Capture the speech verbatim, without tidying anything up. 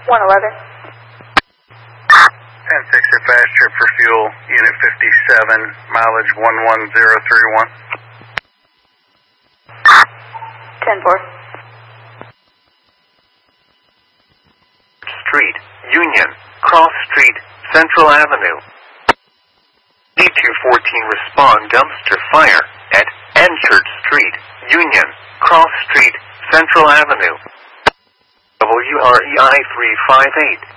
one eleven. ten six, your fast trip for fuel, Unit fifty-seven, mileage one one zero three one. ten four. Street, Union, Cross Street, Central Avenue. D two fourteen respond dumpster fire at Enchurch Street, Union, Cross Street, Central Avenue. W R E I three five eight.